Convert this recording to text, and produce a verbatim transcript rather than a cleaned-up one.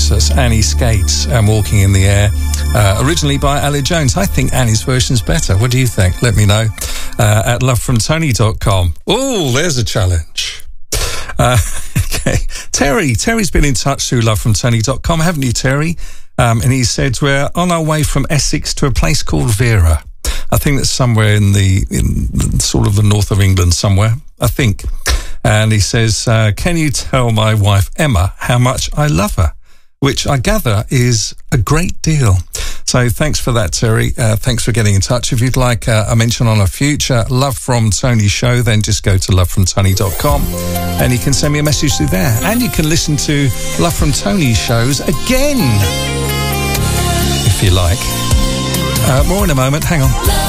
That's Annie Skates and Walking in the Air, uh, originally by Ali Jones. I think Annie's version's better. What do you think? Let me know uh, at love from tony dot com. Oh, there's a challenge. Uh, okay. Terry. Terry's been in touch through love from tony dot com, haven't you, Terry? Um, and he said, we're on our way from Essex to a place called Vera. I think that's somewhere in the, in sort of the north of England somewhere, I think. And he says, uh, can you tell my wife, Emma, how much I love her? Which I gather is a great deal. So thanks for that, Terry. Uh, thanks for getting in touch. If you'd like uh, a mention on a future Love from Tony show, then just go to love from tony dot com and you can send me a message through there. And you can listen to Love from Tony shows again, if you like. Uh, more in a moment. Hang on.